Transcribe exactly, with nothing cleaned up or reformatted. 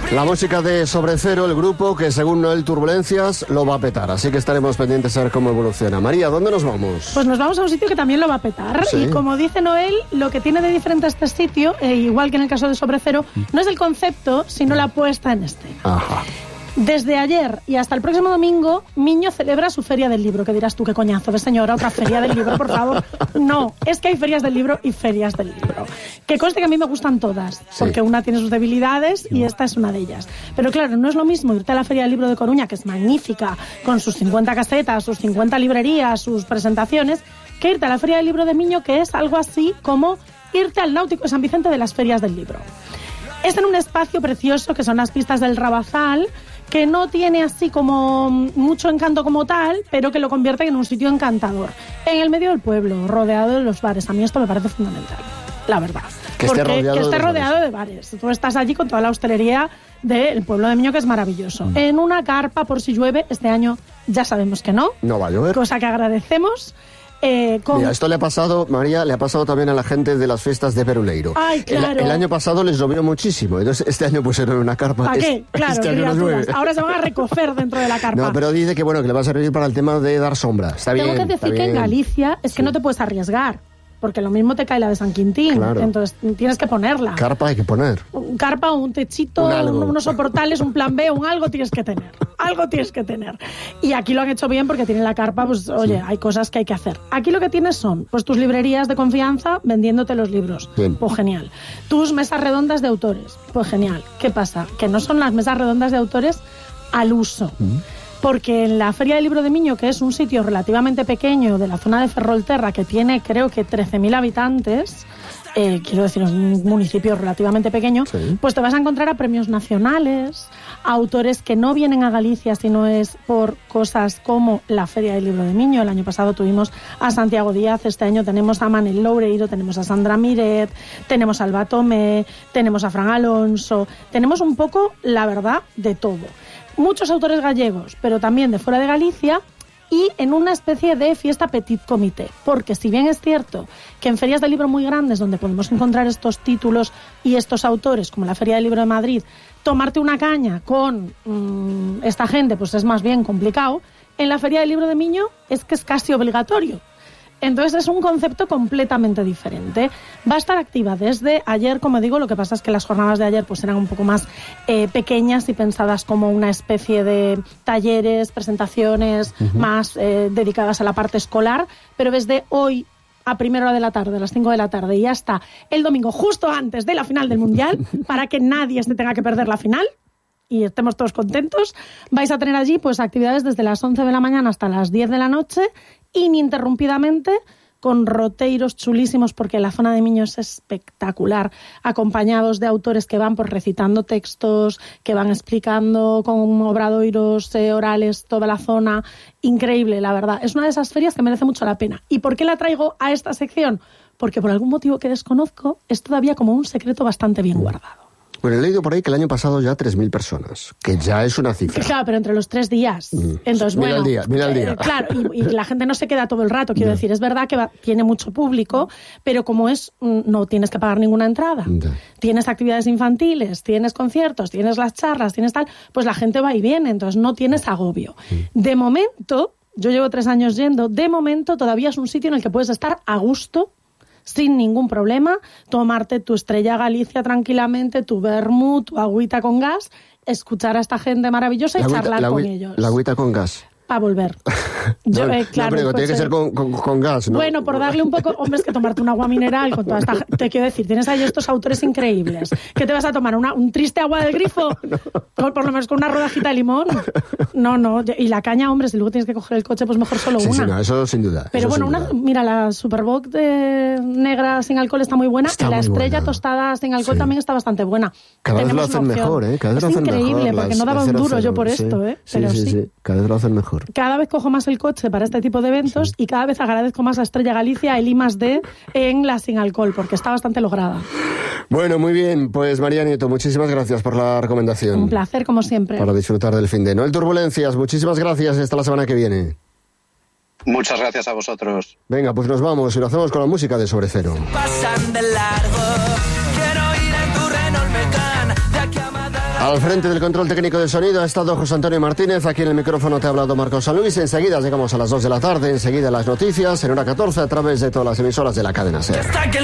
La música de Sobre Cero, el grupo que según Noel Turbulencias lo va a petar, así que estaremos pendientes a ver cómo evoluciona. María, ¿dónde nos vamos? Pues nos vamos a un sitio que también lo va a petar. ¿Sí? Y como dice Noel, lo que tiene de diferente este sitio, eh, igual que en el caso de Sobre Cero, no es el concepto, sino la puesta en escena. Ajá. Desde ayer y hasta el próximo domingo, Miño celebra su Feria del Libro. Que dirás tú, qué coñazo de señora, otra Feria del Libro, por favor. No, es que hay ferias del libro y ferias del libro. Que conste que a mí me gustan todas, sí, porque una tiene sus debilidades y esta es una de ellas. Pero claro, no es lo mismo irte a la Feria del Libro de Coruña, que es magnífica, con sus cincuenta casetas, sus cincuenta librerías, sus presentaciones, que irte a la Feria del Libro de Miño, que es algo así como irte al Náutico de San Vicente de las ferias del libro. Es en un espacio precioso, que son las pistas del Rabazal, que no tiene así como mucho encanto como tal, pero que lo convierte en un sitio encantador. En el medio del pueblo, rodeado de los bares. A mí esto me parece fundamental, la verdad. Que Porque esté rodeado, que esté de, rodeado bares. de bares. Tú estás allí con toda la hostelería del pueblo de Miño, que es maravilloso. Mm. En una carpa, por si llueve, este año ya sabemos que no. No va a llover. Cosa que agradecemos. Eh, con... Mira, esto le ha pasado, María, le ha pasado también a la gente de las fiestas de Peruleiro. Ay, claro. El, el año pasado les llovió muchísimo, entonces este año pusieron una carpa. ¿Para qué? Es, Claro, este año no llueve. Ahora se van a recoger dentro de la carpa. No, pero dice que bueno, que le va a servir para el tema de dar sombra. Está Tengo bien. Tengo que decir que bien. En Galicia es que sí, no te puedes arriesgar. Porque lo mismo te cae la de San Quintín, claro, entonces tienes que ponerla. Carpa hay que poner. Un carpa, un techito, un un, unos soportales, un plan B, un algo tienes que tener. Algo tienes que tener. Y aquí lo han hecho bien porque tienen la carpa, pues oye, sí, hay cosas que hay que hacer. Aquí lo que tienes son pues tus librerías de confianza vendiéndote los libros. Bien. Pues genial. Tus mesas redondas de autores. Pues genial. ¿Qué pasa? Que no son las mesas redondas de autores al uso. ¿Mm? Porque en la Feria del Libro de Miño, que es un sitio relativamente pequeño de la zona de Ferrolterra, que tiene creo que trece mil habitantes, eh, quiero decir, es un municipio relativamente pequeño, sí, pues te vas a encontrar a premios nacionales, a autores que no vienen a Galicia, sino es por cosas como la Feria del Libro de Miño. El año pasado tuvimos a Santiago Díaz, este año tenemos a Manel Loureiro, tenemos a Sandra Miret, tenemos a Alba Tomé, tenemos a Fran Alonso, tenemos un poco, la verdad, de todo. Muchos autores gallegos, pero también de fuera de Galicia, y en una especie de fiesta petit comité. Porque si bien es cierto que en ferias de libro muy grandes, donde podemos encontrar estos títulos y estos autores, como la Feria del Libro de Madrid, tomarte una caña con mmm, esta gente pues es más bien complicado, en la Feria del Libro de Miño es que es casi obligatorio. Entonces es un concepto completamente diferente. Va a estar activa desde ayer, como digo, lo que pasa es que las jornadas de ayer pues eran un poco más eh, pequeñas y pensadas como una especie de talleres, presentaciones uh-huh. más eh, dedicadas a la parte escolar, pero desde hoy a primera hora de la tarde, a las cinco de la tarde y hasta el domingo, justo antes de la final del Mundial, para que nadie se tenga que perder la final y estemos todos contentos, vais a tener allí pues actividades desde las once de la mañana hasta las diez de la noche, ininterrumpidamente, con roteiros chulísimos, porque la zona de Miño es espectacular, acompañados de autores que van pues recitando textos, que van explicando con obradoiros eh, orales toda la zona. Increíble, la verdad. Es una de esas ferias que merece mucho la pena. ¿Y por qué la traigo a esta sección? Porque por algún motivo que desconozco, es todavía como un secreto bastante bien guardado. Bueno, he leído por ahí que el año pasado ya tres mil personas, que ya es una cifra. Claro, pero entre los tres días. Mm. Entonces, mira bueno, al día, mira al día. Eh, claro, y, y la gente no se queda todo el rato, quiero yeah. decir, es verdad que va, tiene mucho público, pero como es, no tienes que pagar ninguna entrada. Yeah. Tienes actividades infantiles, tienes conciertos, tienes las charlas, tienes tal, pues la gente va y viene, entonces no tienes agobio. Mm. De momento, yo llevo tres años yendo, de momento todavía es un sitio en el que puedes estar a gusto, sin ningún problema, tomarte tu Estrella Galicia tranquilamente, tu vermú, tu agüita con gas, escuchar a esta gente maravillosa y la charlar agüita, con la, ellos. La agüita con gas. Para volver. Yo, no, eh, claro, no, pero tiene que ser... ser con, con, con gas, ¿no? Bueno, por darle un poco... Hombre, es que tomarte un agua mineral con toda esta... Te quiero decir, tienes ahí estos autores increíbles. ¿Qué te vas a tomar? ¿Una, ¿Un triste agua del grifo? No. Por, por lo menos con una rodajita de limón. No, no. Y la caña, hombre, si luego tienes que coger el coche, pues mejor solo sí, una. Sí, no, eso sin duda. Pero bueno, una, mira, la Superboc de negra sin alcohol está muy buena. Está y la Estrella buena. Tostada sin alcohol sí. también está bastante buena. Cada vez lo hacen mejor, ¿eh? Cada vez lo hacen mejor. Es increíble, porque no daba un duro yo por esto, ¿eh? Pero sí, sí, sí. Cada vez lo hacen mejor. Cada vez cojo más el coche para este tipo de eventos sí. y cada vez agradezco más a Estrella Galicia el I más D en la sin alcohol, porque está bastante lograda. Bueno, muy bien, pues María Nieto, muchísimas gracias por la recomendación. Un placer, como siempre. Para disfrutar del fin de Noel Turbulencias, muchísimas gracias, hasta la semana que viene. Muchas gracias a vosotros. Venga, pues nos vamos y lo hacemos con la música de Sobre Cero. Pasan de largo, quiero ir en tu Renault Megane, de aquí a Madrid. Al frente del control técnico de sonido ha estado José Antonio Martínez. Aquí en el micrófono te ha hablado Marcos San Luis. Enseguida llegamos a las dos de la tarde. Enseguida las noticias en hora catorce a través de todas las emisoras de la cadena SER.